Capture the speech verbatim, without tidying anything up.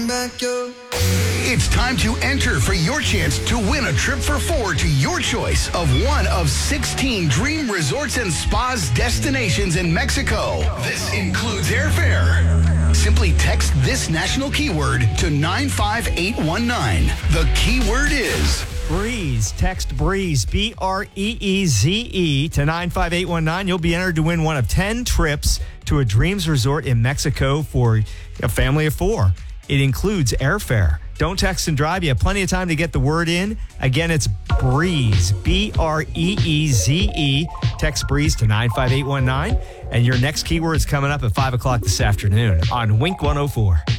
It's time to enter for your chance to win a trip for four to your choice of one of sixteen dream resorts and spas destinations in Mexico. This includes airfare. Simply text this national keyword to nine five eight one nine. The keyword is Breeze. Text Breeze, B R E E Z E, to nine five eight one nine. You'll be entered to win one of ten trips to a Dreams Resort in Mexico for a family of four. It includes airfare. Don't text and drive. You have plenty of time to get the word in. Again, it's Breeze, B R E E Z E. Text Breeze to nine five eight one nine. And your next keyword is coming up at five o'clock this afternoon on Wink one oh four.